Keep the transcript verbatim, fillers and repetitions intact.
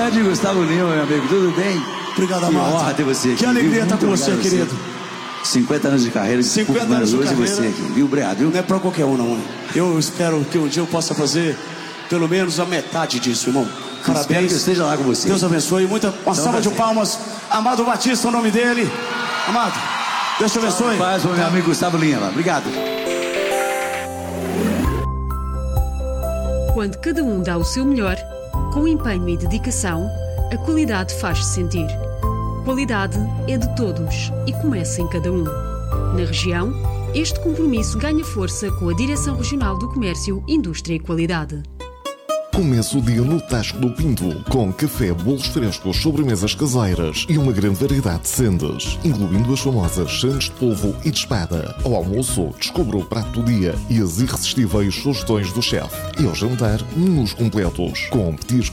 Grande Gustavo Lima, meu amigo, tudo bem? Obrigado, que Amado. Que honra ter você aqui. Que alegria estar com você, você, querido. cinquenta anos de carreira, cinquenta anos de hoje carreira. você aqui, viu, Obrigado, viu? Não é pra qualquer um, não. Eu espero que um dia eu possa fazer pelo menos a metade disso, irmão. Parabéns. Espero que eu esteja lá com você. Deus abençoe. Muita, uma então, salva de palmas. Amado Batista, o nome dele. Amado, Deus te abençoe. Paz para o meu amigo Gustavo Lima. Obrigado. Quando cada um dá o seu melhor, com empenho e dedicação, a qualidade faz-se sentir. Qualidade é de todos e começa em cada um. Na região, este compromisso ganha força com a Direção Regional do Comércio, Indústria e Qualidade. Começa o dia no Tasco do Pinto, com café, bolos frescos, sobremesas caseiras e uma grande variedade de sendas, incluindo as famosas sandes de polvo e de espada. Ao almoço, descubra o prato do dia e as irresistíveis sugestões do chefe. E ao jantar, menus completos, com petiscos